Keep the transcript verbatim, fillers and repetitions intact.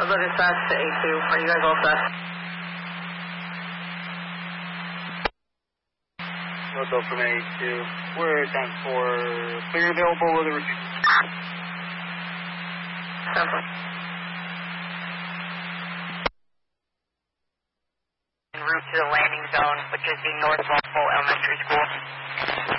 I'm looking fast to A two. Are you guys all set? No go from A two. We're ten four. Clear available with the review. Simple. En route to the landing zone, which is the North Walpole Elementary School.